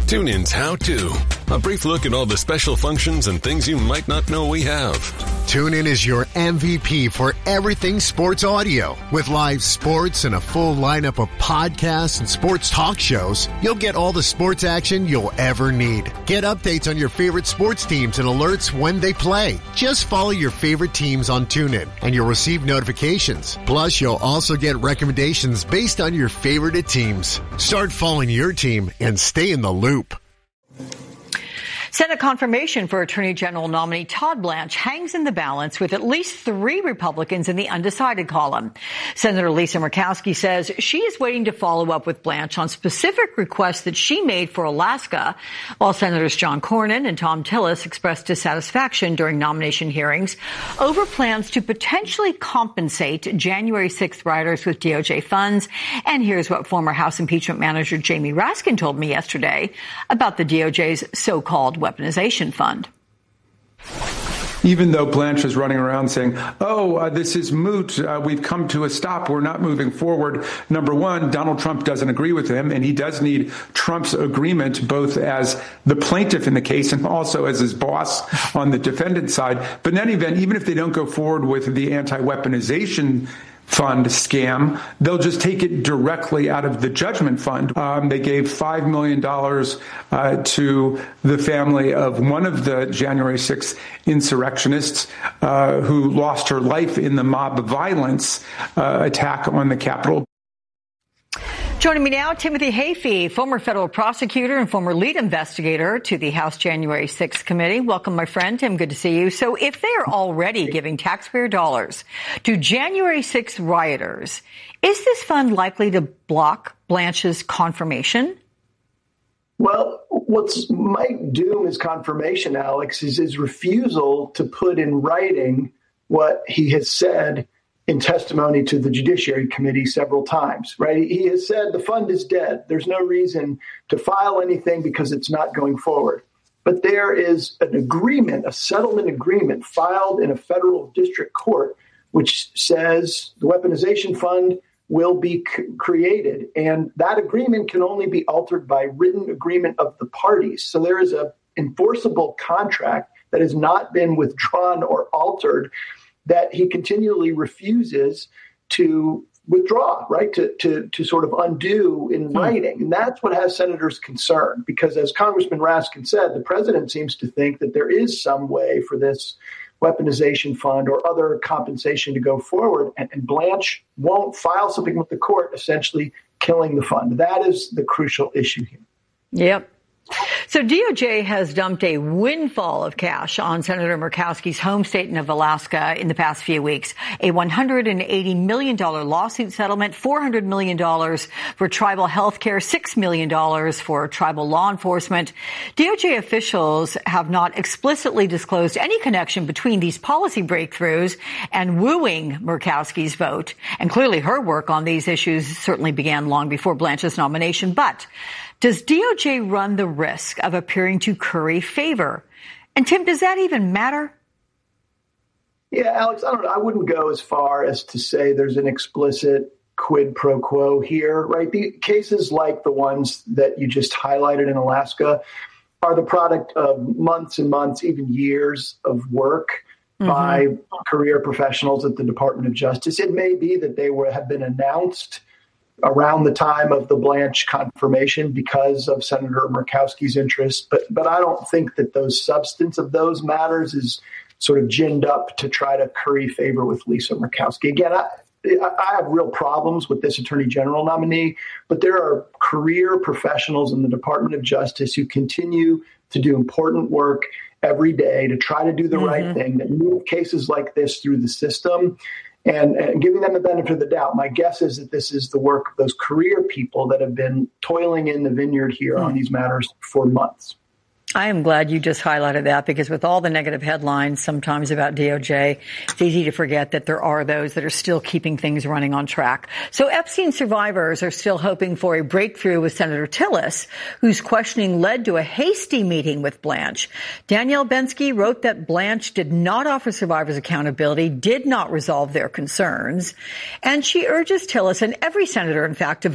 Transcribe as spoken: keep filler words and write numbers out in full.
TuneIn's How To. A brief look at all the special functions and things you might not know we have. TuneIn is your M V P for everything sports audio. With live sports and a full lineup of podcasts and sports talk shows, you'll get all the sports action you'll ever need. Get updates on your favorite sports teams and alerts when they play. Just follow your favorite teams on TuneIn and you'll receive notifications. Plus, you'll also get recommendations based on your favorite teams. Start following your team and stay in the loop. Senate confirmation for Attorney General nominee Todd Blanche hangs in the balance with at least three Republicans in the undecided column. Senator Lisa Murkowski says she is waiting to follow up with Blanche on specific requests that she made for Alaska, while Senators John Cornyn and Thom Tillis expressed dissatisfaction during nomination hearings over plans to potentially compensate January sixth rioters with D O J funds. And here's what former House impeachment manager Jamie Raskin told me yesterday about the D O J's so-called weaponization fund. Even though Blanche is running around saying, oh, uh, this is moot, uh, we've come to a stop, we're not moving forward. Number one, Donald Trump doesn't agree with him, and he does need Trump's agreement, both as the plaintiff in the case and also as his boss on the defendant side. But in any event, even if they don't go forward with the anti-weaponization fund scam, they'll just take it directly out of the judgment fund. Um, they gave five million dollars uh, to the family of one of the January sixth insurrectionists uh, who lost her life in the mob violence uh, attack on the Capitol. Joining me now, Timothy Hayfie, former federal prosecutor and former lead investigator to the House January sixth committee. Welcome, my friend. Tim, good to see you. So if they are already giving taxpayer dollars to January sixth rioters, is this fund likely to block Blanche's confirmation? Well, what's might doom his confirmation, Alex, is his refusal to put in writing what he has said in testimony to the Judiciary Committee several times, right? He has said the fund is dead. There's no reason to file anything because it's not going forward. But there is an agreement, a settlement agreement filed in a federal district court, which says the weaponization fund will be c- created. And that agreement can only be altered by written agreement of the parties. So there is a enforceable contract that has not been withdrawn or altered that he continually refuses to withdraw, right, to to to sort of undo in writing. And that's what has senators concerned, because as Congressman Raskin said, the president seems to think that there is some way for this weaponization fund or other compensation to go forward, and, and Blanche won't file something with the court, essentially killing the fund. That is the crucial issue here. Yep. So D O J has dumped a windfall of cash on Senator Murkowski's home state of Alaska in the past few weeks. A one hundred eighty million dollars lawsuit settlement, four hundred million dollars for tribal health care, six million dollars for tribal law enforcement. D O J officials have not explicitly disclosed any connection between these policy breakthroughs and wooing Murkowski's vote. And clearly her work on these issues certainly began long before Blanche's nomination. But does D O J run the risk of appearing to curry favor? And Tim, does that even matter? Yeah, Alex, I don't know. I wouldn't go as far as to say there's an explicit quid pro quo here, right? The cases like the ones that you just highlighted in Alaska are the product of months and months, even years of work mm-hmm. by career professionals at the Department of Justice. It may be that they were have been announced around the time of the Blanche confirmation because of Senator Murkowski's interest. But but I don't think that those substance of those matters is sort of ginned up to try to curry favor with Lisa Murkowski. Again, I, I have real problems with this Attorney General nominee, but there are career professionals in the Department of Justice who continue to do important work every day to try to do the mm-hmm. right thing, that move cases like this through the system. And, and giving them the benefit of the doubt. My guess is that this is the work of those career people that have been toiling in the vineyard here on these matters for months. I am glad you just highlighted that, because with all the negative headlines sometimes about D O J, it's easy to forget that there are those that are still keeping things running on track. So Epstein survivors are still hoping for a breakthrough with Senator Tillis, whose questioning led to a hasty meeting with Blanche. Danielle Bensky wrote that Blanche did not offer survivors accountability, did not resolve their concerns, and she urges Tillis and every senator, in fact, to